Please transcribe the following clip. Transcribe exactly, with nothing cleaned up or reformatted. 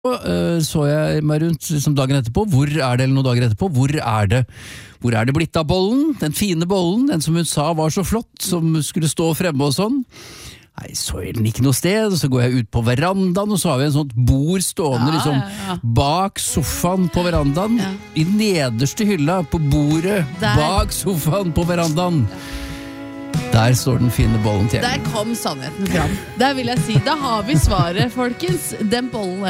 så jeg meg rundt liksom dagen etterpå, hvor er det, eller noen dager etterpå, hvor er det, hvor er det blitt av bollen, den fine bollen, den som hun sa var så flott, som skulle stå fremme og sånn. Nei, så er den ikke noe sted, og så går jeg ut på verandaen, og så har vi en sånt bord stående Ja, liksom ja, ja. bak sofaen på verandaen, Ja. i nederste hylla på bordet, Der. bak sofaen på verandaen. Der står den fine bollen til. Der kom sannheten fram. Der vil jeg si, da har vi svaret, folkens. Den bollen